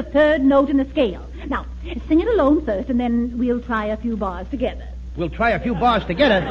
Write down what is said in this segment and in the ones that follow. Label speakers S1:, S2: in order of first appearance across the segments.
S1: third note in the scale. Now, sing it alone first, and then we'll try a few bars together.
S2: We'll try a few bars together.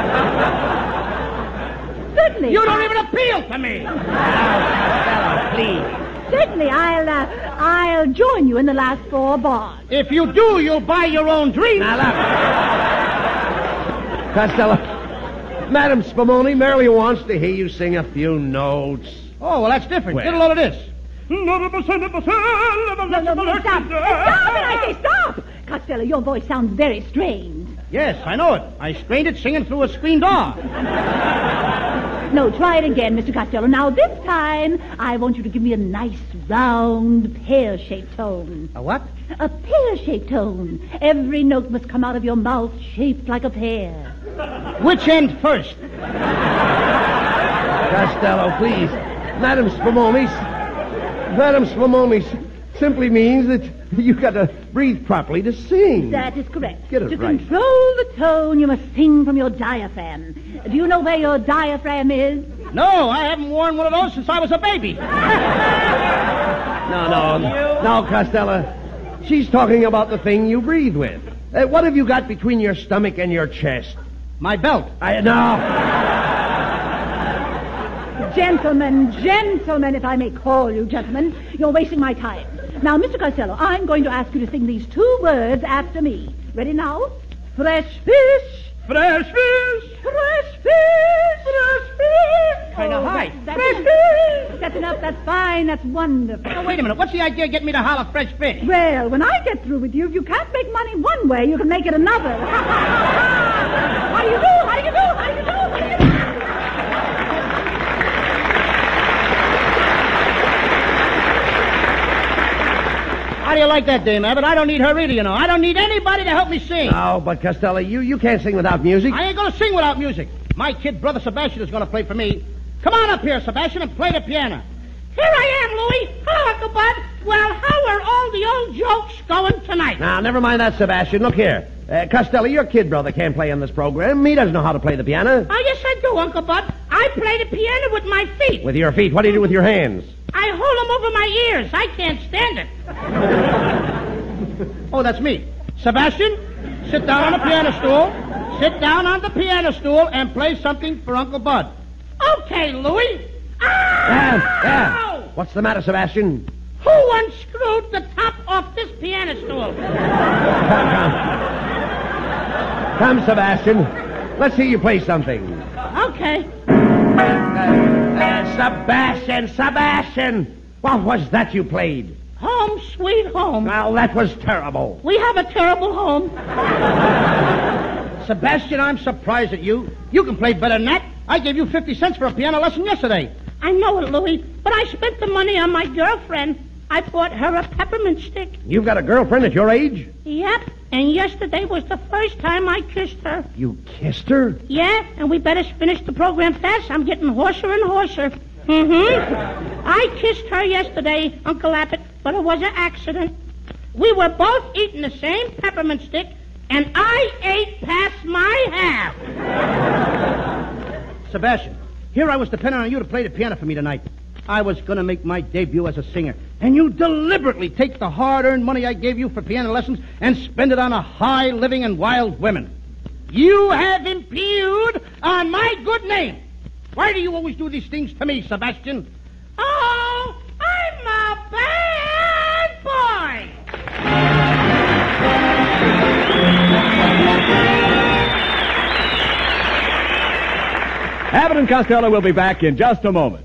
S1: Certainly.
S2: You don't even appeal to me.
S3: Costello, please.
S1: Certainly, I'll join you in the last 4 bars.
S2: If you do, you'll buy your own drink.
S3: Now, look. Costello, Madam Spumoni merely wants to hear you sing a few notes.
S2: Oh, well, that's different.
S3: Well.
S2: Diddle all of this.
S1: No, stop. Stop it, I say stop. Costello, your voice sounds very strained.
S2: Yes, I know it. I strained it singing through a screen door.
S1: No, try it again, Mr. Costello. Now, this time, I want you to give me a nice, round, pear-shaped tone.
S2: A what?
S1: A pear-shaped tone. Every note must come out of your mouth shaped like a pear.
S2: Which end first?
S3: Costello, please. Madam Spumoni simply means that you've got to breathe properly to sing.
S1: That is correct.
S3: Get it
S1: to
S3: right.
S1: control the tone, you must sing from your diaphragm. Do you know where your diaphragm is?
S2: No, I haven't worn one of those since I was a baby.
S3: No, Costello. She's talking about the thing you breathe with. What have you got between your stomach and your chest?
S2: My belt.
S3: No.
S1: Gentlemen, if I may call you gentlemen, you're wasting my time. Now, Mr. Costello, I'm going to ask you to sing these 2 words after me. Ready now? Fresh fish.
S2: Fresh fish.
S1: Fresh fish. Fresh fish.
S2: Kind of high.
S1: Fresh fish. That's enough. That's fine. That's wonderful.
S2: Now, wait a minute. What's the idea of getting me to holler fresh fish?
S1: Well, when I get through with you, if you can't make money one way, you can make it another. How do you do? How do you do? How do you do? How do you do?
S2: How do you like that, Dame Abbott? I don't need her either, you know. I don't need anybody to help me sing.
S3: No, but Costello, you can't sing without music.
S2: I ain't going to sing without music. My kid brother Sebastian is going to play for me. Come on up here, Sebastian, and play the piano. Here I am, Louie. Hello, Uncle Bud. Well, how are all the old jokes going tonight?
S3: Now, never mind that, Sebastian. Look here. Costello, your kid brother can't play on this program. He doesn't know how to play the piano.
S2: Oh, yes, I do, Uncle Bud. I play the piano with my feet.
S3: With your feet. What do you do with your hands?
S2: I hold them over my ears. I can't stand it. Oh, that's me. Sebastian, sit down on the piano stool. Sit down on the piano stool and play something for Uncle Bud. Okay, Louie.
S3: Yeah. What's the matter, Sebastian?
S2: Who unscrewed the top off this piano stool?
S3: Come, Sebastian. Let's hear you play something.
S2: Okay.
S3: Sebastian! What was that you played?
S2: Home, sweet home.
S3: Well, that was terrible.
S2: We have a terrible home. Sebastian, I'm surprised at you. You can play better than that. I gave you 50 cents for a piano lesson yesterday. I know it, Louie, but I spent the money on my girlfriend. I bought her a peppermint stick.
S3: You've got a girlfriend at your age?
S2: Yep, and yesterday was the first time I kissed her.
S3: You kissed her?
S2: Yeah, and we better finish the program fast. I'm getting hoarser and hoarser. I kissed her yesterday, Uncle Abbott, but it was an accident. We were both eating the same peppermint stick, and I ate past my half. Sebastian, here I was depending on you to play the piano for me tonight. I was going to make my debut as a singer, and you deliberately take the hard-earned money I gave you for piano lessons and spend it on a high living and wild women. You have impugned on my good name. Why do you always do these things to me, Sebastian? Oh, I'm a bad boy.
S4: Abbott and Costello will be back in just a moment.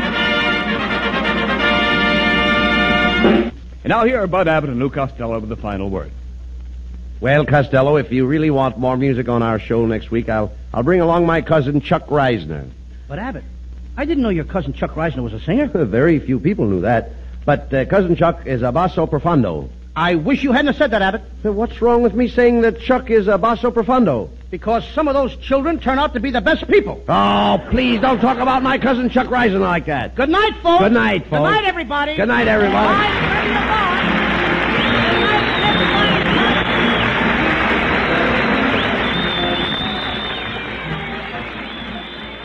S4: And now here are Bud Abbott and Lou Costello with the final word.
S3: Well, Costello, if you really want more music on our show next week, I'll bring along my cousin Chuck Reisner.
S2: But Abbott, I didn't know your cousin Chuck Reisner was a singer.
S3: Very few people knew that. But cousin Chuck is a basso profundo.
S2: I wish you hadn't said that, Abbott.
S3: What's wrong with me saying that Chuck is a basso profundo?
S2: Because some of those children turn out to be the best people.
S3: Oh, please don't talk about my cousin Chuck Reisner like that.
S2: Good night, folks.
S3: Good night, folks.
S2: Good night, everybody.
S3: Good night, everybody.
S2: Bye.